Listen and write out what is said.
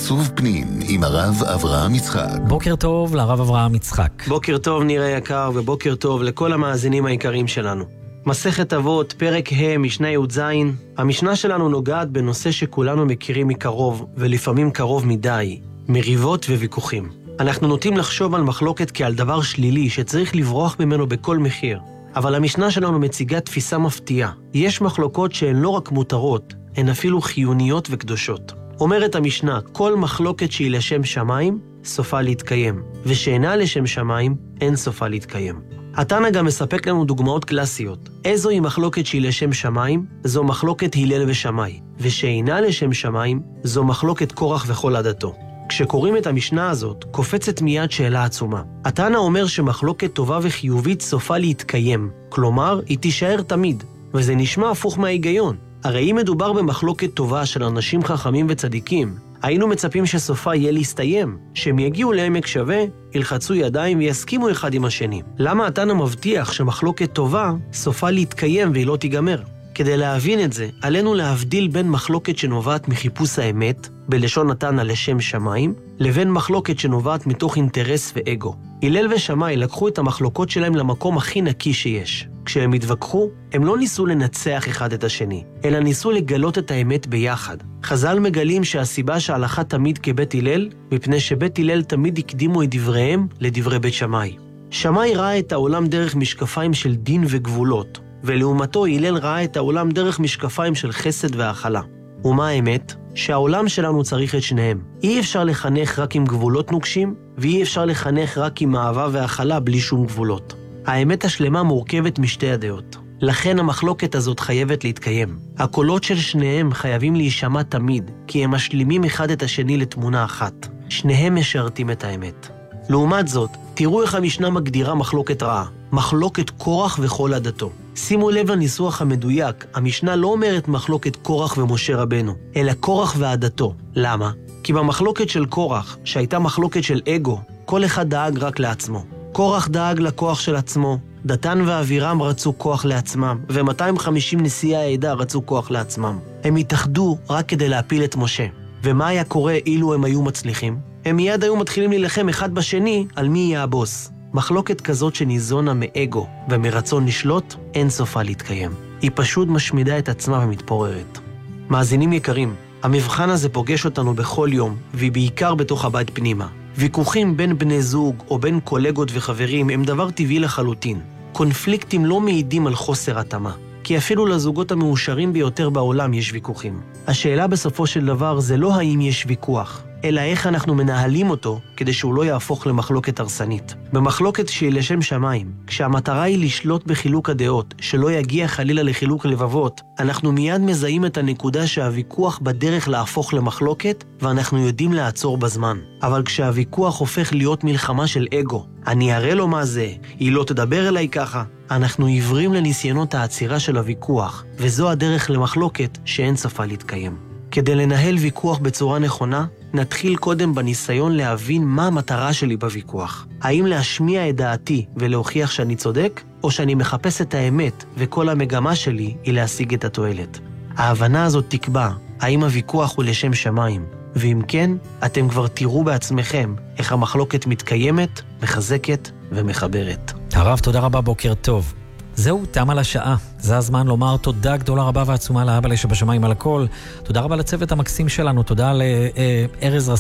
עיצוב פנים עם הרב אברהם יצחק. בוקר טוב לרב אברהם יצחק. בוקר טוב נראה יקר, ובוקר טוב לכל המאזינים היקרים שלנו. מסכת אבות, פרק ה', משנה י"ז. המשנה שלנו נוגעת בנושא שכולנו מכירים מקרוב, ולפעמים קרוב מדי, מריבות וויכוחים. אנחנו נוטים לחשוב על מחלוקת כעל דבר שלילי שצריך לברוח ממנו בכל מחיר. אבל המשנה שלנו מציגה תפיסה מפתיעה. יש מחלוקות שהן לא רק מותרות, הן אפילו חיוניות וקדושות. אומרת המשנה, כל מחלוקת שהיא לשם שמיים, סופה להתקיים, ושאינה לשם שמיים, אין סופה להתקיים. התנא גם מספק לנו דוגמאות קלאסיות. איזו היא מחלוקת שהיא לשם שמיים? זו מחלוקת הלל ושמאי, ושאינה לשם שמיים, זו מחלוקת קורח וכל עדתו. כשקוראים את המשנה הזאת, קופצת מיד שאלה עצומה. התנא אומר שמחלוקת טובה וחיובית סופה להתקיים, כלומר, היא תישאר תמיד, וזה נשמע הפוך מההיגיון. הרי אם מדובר במחלוקת טובה של אנשים חכמים וצדיקים, היינו מצפים שסופה יהיה להסתיים, שהם יגיעו לעמק שווה, ילחצו ידיים ויסכימו אחד עם השני. למה התנא מבטיח שמחלוקת טובה סופה להתקיים והיא לא תיגמר? כדי להבין את זה, עלינו להבדיל בין מחלוקת שנובעת מחיפוש האמת, בלשון התנא לשם שמיים, לבין מחלוקת שנובעת מתוך אינטרס ואגו. הלל ושמאי לקחו את המחלוקות שלהם למקום הכי נקי שיש. כשהם התווכחו, הם לא ניסו לנצח אחד את השני, אלא ניסו לגלות את האמת ביחד. חז"ל מגלים שהסיבה שההלכה תמיד כבית הלל, מפני שבית הלל תמיד הקדימו את דבריהם לדברי בית שמאי. שמאי ראה את העולם דרך משקפיים של דין וגבולות, ולעומתו הלל ראה את העולם דרך משקפיים של חסד והאכלה. ומה האמת? שהעולם שלנו צריך את שניהם. אי אפשר לחנך רק עם גבולות נוקשים, ואי אפשר לחנך רק עם אהבה והאכלה בלי שום גבולות. האמת השלמה מורכבת משתי הדעות. לכן המחלוקת הזאת חייבת להתקיים. הקולות של שניהם חייבים להישמע תמיד, כי הם משלימים אחד את השני לתמונה אחת. שניהם משרתים את האמת. לעומת זאת, תראו איך המשנה מגדירה מחלוקת רעה. מחלוקת קורח וכל עדתו. שימו לב לניסוח המדויק, המשנה לא אומרת מחלוקת קורח ומשה רבנו, אלא קורח ועדתו. למה? כי במחלוקת של קורח, שהייתה מחלוקת של אגו, כל אחד דאג רק לעצמו. קורח דאג לכוח של עצמו, דתן ואבירם רצו כוח לעצמם, ו250 נשיאי העדה רצו כוח לעצמם. הם התאחדו רק כדי להפיל את משה. ומה היה קורה אילו הם היו מצליחים? הם מיד היו מתחילים להילחם אחד בשני על מי יהיה הבוס. מחלוקת כזאת שניזונה מאגו ומרצון לשלוט, אין סופה להתקיים. היא פשוט משמידה את עצמה ומתפוררת. מאזינים יקרים, המבחן הזה פוגש אותנו בכל יום, ובעיקר בתוך הבית פנימה. ויכוחים בין בני זוג או בין קולגות וחברים הם דבר טבעי לחלוטין. קונפליקטים לא מעידים על חוסר התאמה, כי אפילו לזוגות המאושרים ביותר בעולם יש ויכוחים. השאלה בסופו של דבר זה לא האם יש ויכוח, אלא איך אנחנו מנהלים אותו כדי שהוא לא יהפוך למחלוקת הרסנית. במחלוקת שהיא לשם שמיים, כשהמטרה היא לשלוט בחילוק הדעות, שלא יגיע חלילה לחילוק לבבות, אנחנו מיד מזהים את הנקודה שהוויכוח בדרך להפוך למחלוקת, ואנחנו יודעים לעצור בזמן. אבל כשהוויכוח הופך להיות מלחמה של אגו, אני אראה לו מה זה, היא לא תדבר אליי ככה, אנחנו עיוורים לניסיונות העצירה של הוויכוח, וזו הדרך למחלוקת שאין סופה להתקיים. כדי לנהל ויכוח בצורה נכונה, נתחיל קודם בניסיון להבין מה המטרה שלי בוויכוח. האם להשמיע את דעתי ולהוכיח שאני צודק, או שאני מחפש את האמת וכל המגמה שלי היא להשיג את התועלת. ההבנה הזאת תקבע האם הוויכוח הוא לשם שמיים, ואם כן, אתם כבר תראו בעצמכם איך המחלוקת מתקיימת, מחזקת ומחברת. הרב, תודה רבה, בוקר טוב. זהו, תם על השעה. זה הזמן לומר תודה גדולה רבה ועצומה לאבא שבשמיים על הכל. תודה רבה לצוות המקסים שלנו, תודה לארז